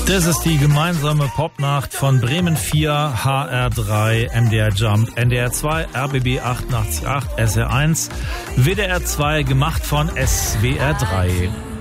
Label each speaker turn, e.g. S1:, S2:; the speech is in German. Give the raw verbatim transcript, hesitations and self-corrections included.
S1: Das ist die gemeinsame Popnacht von Bremen vier, H R drei, M D R Jump, N D R zwei, R B B achtundachtzig Komma acht, S R eins, W D R zwei, gemacht von S W R drei.